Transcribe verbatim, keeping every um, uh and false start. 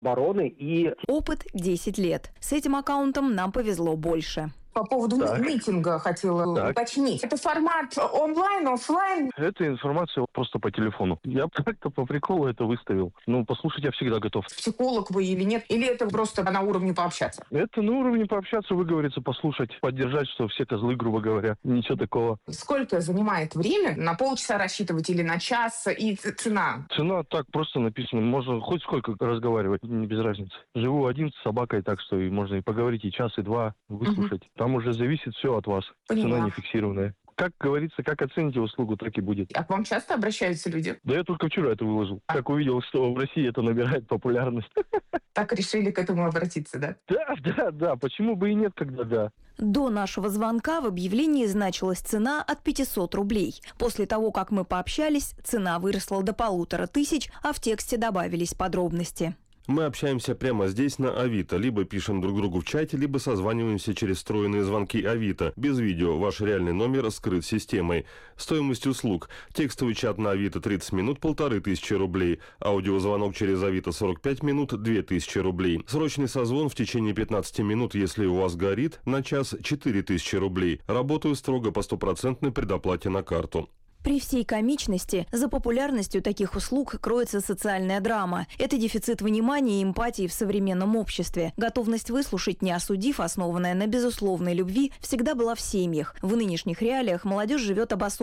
Бароны и... Опыт десять лет. С этим аккаунтом нам повезло больше. По поводу Так. митинга хотела Так. уточнить. Это формат онлайн, офлайн? Это информация просто по телефону. Я как-то по приколу это выставил. Ну, послушать я всегда готов. Психолог вы или нет? Или это просто на уровне пообщаться? Это на уровне пообщаться, выговориться, послушать, поддержать, что все козлы, грубо говоря. Ничего такого. Сколько занимает время? На полчаса рассчитывать или на час? И цена? Цена так просто написана. Можно хоть сколько разговаривать, не без разницы. Живу один с собакой, так что и можно и поговорить, и час, и два выслушать. Угу. Там уже зависит все от вас. Поняла. Цена не фиксированная. Как говорится, как оцените услугу, так и будет. А к вам часто обращаются люди? Да я только вчера это выложил. А. Как увидел, что в России это набирает популярность. Так решили к этому обратиться, да? Да, да, да. Почему бы и нет, когда да. До нашего звонка в объявлении значилась цена от пятисот рублей. После того, как мы пообщались, цена выросла до полутора тысяч, а в тексте добавились подробности. Мы общаемся прямо здесь на Авито, либо пишем друг другу в чате, либо созваниваемся через встроенные звонки Авито. Без видео, ваш реальный номер скрыт системой. Стоимость услуг. Текстовый чат на Авито тридцать минут, полторы тысячи рублей. Аудиозвонок через Авито сорок пять минут, две тысячи рублей. Срочный созвон в течение пятнадцати минут, если у вас горит, на час четыре тысячи рублей. Работаю строго по стопроцентной предоплате на карту. При всей комичности за популярностью таких услуг кроется социальная драма. Это дефицит внимания и эмпатии в современном обществе. Готовность выслушать, не осудив, основанная на безусловной любви, всегда была в семьях. В нынешних реалиях молодежь живет обособленно.